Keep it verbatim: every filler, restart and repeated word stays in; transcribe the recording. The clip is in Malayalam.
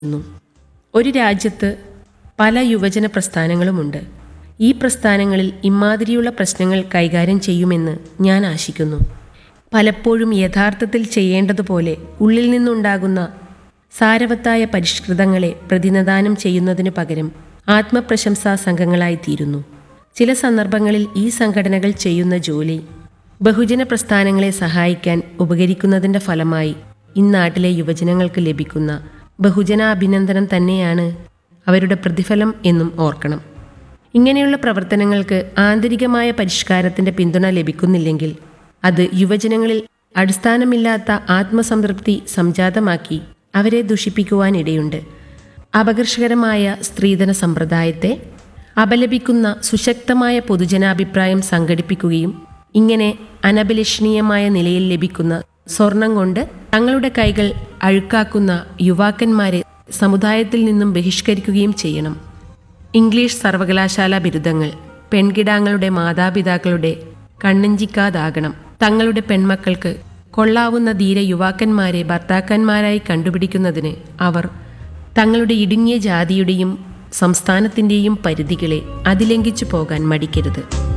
ന്നു. ഒരു രാജ്യത്ത് പല യുവജന പ്രസ്ഥാനങ്ങളുമുണ്ട്. ഈ പ്രസ്ഥാനങ്ങളിൽ ഇമാതിരിയുള്ള പ്രശ്നങ്ങൾ കൈകാര്യം ചെയ്യുമെന്ന് ഞാൻ ആശിക്കുന്നു. പലപ്പോഴും യഥാർത്ഥത്തിൽ ചെയ്യേണ്ടതുപോലെ ഉള്ളിൽ നിന്നുണ്ടാകുന്ന സാരവത്തായ പരിഷ്കൃതങ്ങളെ പ്രതിനിധാനം ചെയ്യുന്നതിനു പകരം ആത്മപ്രശംസാ സംഘങ്ങളായിത്തീരുന്നു. ചില സന്ദർഭങ്ങളിൽ ഈ സംഘടനകൾ ചെയ്യുന്ന ജോലി ബഹുജന പ്രസ്ഥാനങ്ങളെ സഹായിക്കാൻ ഉപകരിക്കുന്നതിൻ്റെ ഫലമായി ഇന്നാട്ടിലെ യുവജനങ്ങൾക്ക് ലഭിക്കുന്ന ബഹുജനാഭിനന്ദനം തന്നെയാണ് അവരുടെ പ്രതിഫലം എന്നും ഓർക്കണം. ഇങ്ങനെയുള്ള പ്രവർത്തനങ്ങൾക്ക് ആന്തരികമായ പരിഷ്കാരത്തിൻ്റെ പിന്തുണ ലഭിക്കുന്നില്ലെങ്കിൽ അത് യുവജനങ്ങളിൽ അടിസ്ഥാനമില്ലാത്ത ആത്മസംതൃപ്തി സംജാതമാക്കി അവരെ ദുഷിപ്പിക്കുവാനിടയുണ്ട്. അപകർഷകരമായ സ്ത്രീധന സമ്പ്രദായത്തെ അപലപിക്കുന്ന സുശക്തമായ പൊതുജനാഭിപ്രായം സംഘടിപ്പിക്കുകയും ഇങ്ങനെ അനഭിലഷണീയമായ നിലയിൽ ലഭിക്കുന്ന സ്വർണം കൊണ്ട് തങ്ങളുടെ കൈകൾ അഴുക്കാക്കുന്ന യുവാക്കന്മാരെ സമുദായത്തിൽ നിന്നും ബഹിഷ്കരിക്കുകയും ചെയ്യണം. ഇംഗ്ലീഷ് സർവകലാശാല ബിരുദങ്ങൾ പെൺകിടാങ്ങളുടെ മാതാപിതാക്കളുടെ കണ്ണഞ്ചിക്കാതാകണം. തങ്ങളുടെ പെൺമക്കൾക്ക് കൊള്ളാവുന്ന ധീര യുവാക്കന്മാരെ ഭർത്താക്കന്മാരായി കണ്ടുപിടിക്കുന്നതിന് അവർ തങ്ങളുടെ ഇടുങ്ങിയ ജാതിയുടെയും സംസ്ഥാനത്തിൻ്റെയും പരിധികളെ അതിലംഘിച്ചു പോകാൻ മടിക്കരുത്.